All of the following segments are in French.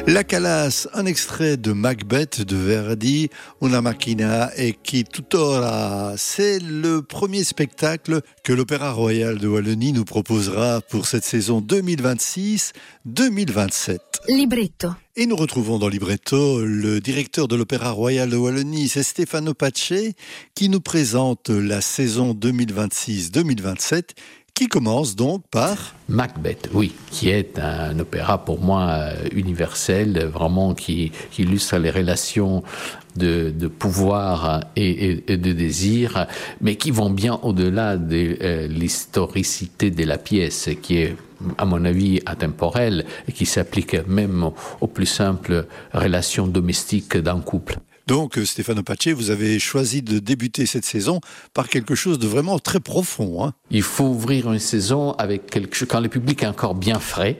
La Calas, un extrait de Macbeth de Verdi, Una macchina e chi tuttora. C'est le premier spectacle que l'Opéra Royal de Wallonie nous proposera pour cette saison 2026-2027. Libretto. Et nous retrouvons dans Libretto le directeur de l'Opéra Royal de Wallonie, c'est Stefano Pace, qui nous présente la saison 2026-2027, qui commence donc par Macbeth, oui, qui est un opéra pour moi universel, vraiment qui illustre les relations de pouvoir et de désir, mais qui vont bien au-delà de l'historicité de la pièce, qui est, à mon avis, atemporelle et qui s'applique même aux plus simples relations domestiques d'un couple. Donc, Stefano Pace, vous avez choisi de débuter cette saison par quelque chose de vraiment très profond. Il faut ouvrir une saison avec quelque chose, quand le public est encore bien frais,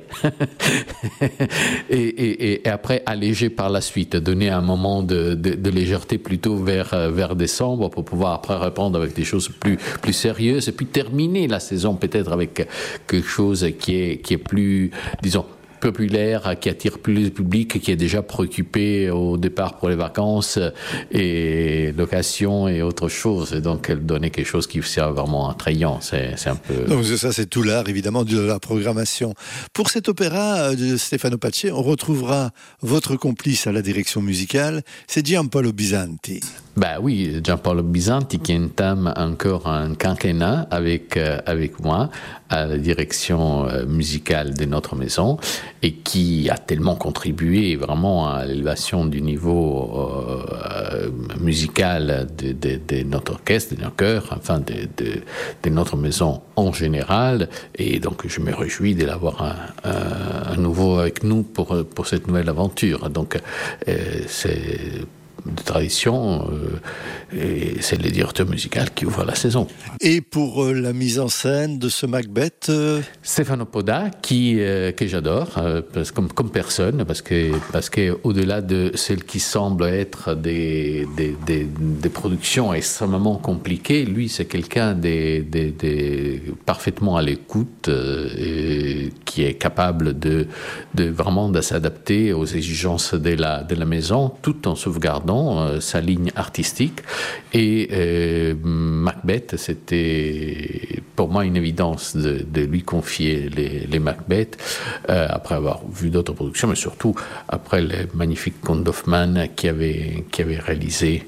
et après alléger par la suite, donner un moment de légèreté plutôt vers décembre pour pouvoir après répondre avec des choses plus sérieuses, et puis terminer la saison peut-être avec quelque chose qui est plus, disons, populaire, qui attire plus le public, qui est déjà préoccupé au départ pour les vacances et location et autre chose. Et donc, elle donnait quelque chose qui soit vraiment attrayant. C'est un peu... Donc ça, c'est tout l'art, évidemment, de la programmation. Pour cet opéra de Stefano Pace, on retrouvera votre complice à la direction musicale, c'est Giampaolo Bisanti. Ben oui, Giampaolo Bisanti qui entame encore un quinquennat avec moi à la direction musicale de notre maison et qui a tellement contribué vraiment à l'élévation du niveau musical de notre orchestre, de notre chœur, enfin de notre maison en général. Et donc je me réjouis de l'avoir à nouveau avec nous pour cette nouvelle aventure. Donc c'est de tradition, et c'est le directeur musical qui ouvre la saison. Et pour la mise en scène de ce Macbeth Stefano Poda, que j'adore, comme personne, parce que au-delà de celles qui semblent être des productions extrêmement compliquées, lui c'est quelqu'un parfaitement à l'écoute, qui est capable de vraiment de s'adapter aux exigences de la maison, tout en sauvegardant sa ligne artistique. Et Macbeth, c'était pour moi une évidence de lui confier les Macbeth, après avoir vu d'autres productions, mais surtout après les magnifiques contes d'Hoffmann qui avait réalisé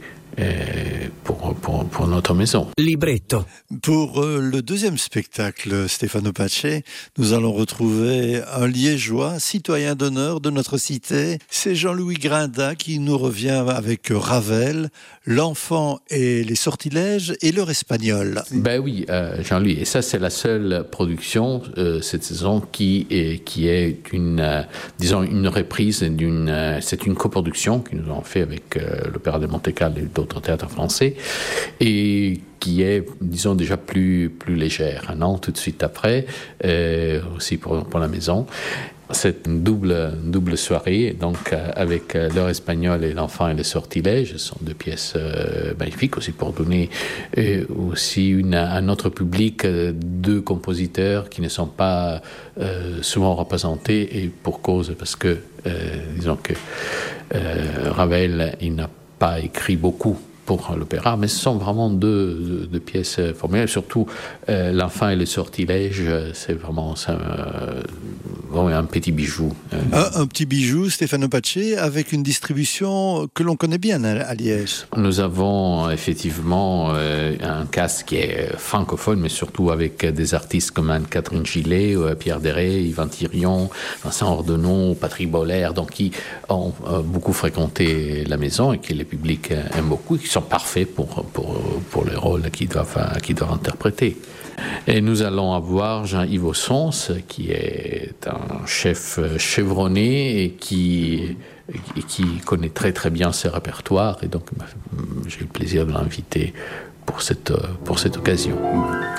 pour notre maison. Libretto. Pour le deuxième spectacle, Stefano Pace, nous allons retrouver un Liégeois, citoyen d'honneur de notre cité. C'est Jean-Louis Grinda qui nous revient avec Ravel, L'enfant et les sortilèges et l'heure espagnole. Ben oui, Jean-Louis. Et ça, c'est la seule production cette saison qui est une reprise c'est une coproduction que nous avons fait avec l'Opéra de Monte-Carlo et d'autres théâtres français, et qui est, disons, déjà plus légère. Un an tout de suite après, aussi pour la maison. C'est une double soirée, donc avec l'heure espagnole et l'enfant et le sortilège. Ce sont deux pièces magnifiques aussi pour donner aussi à notre public deux compositeurs qui ne sont pas souvent représentés, et pour cause, parce que disons que Ravel, il n'a pas écrit beaucoup pour l'opéra, mais ce sont vraiment deux pièces formelles. Surtout l'enfant et le sortilège, c'est vraiment un petit bijou. Un petit bijou, Stefano Pace, avec une distribution que l'on connaît bien à Liège. Nous avons effectivement un cast qui est francophone, mais surtout avec des artistes comme Anne-Catherine Gillet, Pierre Deray, Yvan Thirion, Vincent Ordenon, Patrick Boller, donc qui ont beaucoup fréquenté la maison et que le public aime beaucoup, qui sont parfaits pour le rôle qu'ils doivent interpréter. Et nous allons avoir Jean-Yves Ossons, qui est un chef chevronné et qui connaît très très bien ses répertoires, et donc j'ai eu le plaisir de l'inviter pour cette occasion.